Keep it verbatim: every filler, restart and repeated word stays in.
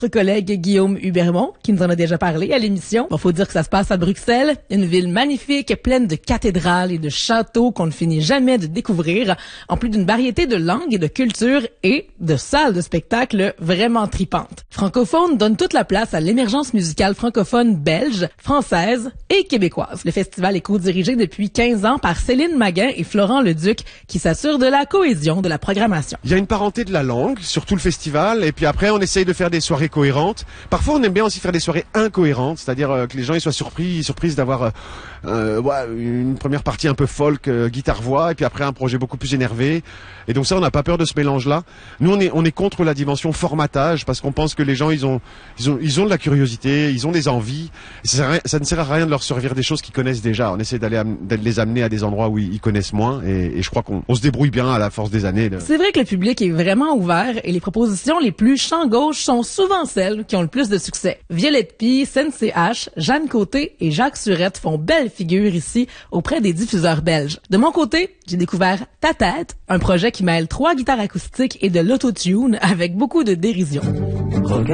Notre collègue Guillaume Hubermont, qui nous en a déjà parlé à l'émission. Bon, faut dire que ça se passe à Bruxelles, une ville magnifique, pleine de cathédrales et de châteaux qu'on ne finit jamais de découvrir, en plus d'une variété de langues et de cultures et de salles de spectacle vraiment tripantes. Francophone donne toute la place à l'émergence musicale francophone belge, française et québécoise. Le festival est co-dirigé depuis quinze ans par Céline Maguin et Florent Leduc, qui s'assurent de la cohésion de la programmation. Il y a une parenté de la langue sur tout le festival, et puis après on essaye de faire des soirées cohérentes. Parfois on aime bien aussi faire des soirées incohérentes, c'est-à-dire euh, que les gens ils soient surpris, surprises d'avoir euh, euh, ouais, une première partie un peu folk, euh, guitare-voix, et puis après un projet beaucoup plus énervé. Et donc ça, on n'a pas peur de ce mélange-là. Nous, on est, on est contre la dimension formatage, parce qu'on pense que les gens, ils ont, ils ont, ils ont de la curiosité, ils ont des envies. Et ça, ça ne sert à rien de leur servir des choses qu'ils connaissent déjà. On essaie d'aller, de les amener à des endroits où ils connaissent moins, et, et je crois qu'on on se débrouille bien à la force des années. Là. C'est vrai que le public est vraiment ouvert, et les propositions les plus champ gauche sont souvent celles qui ont le plus de succès. Violette Pie, Sen C H, Jeanne Côté et Jacques Surette font belle figure ici auprès des diffuseurs belges. De mon côté, j'ai découvert Ta Tête, un projet qui mêle trois guitares acoustiques et de l'autotune avec beaucoup de dérision.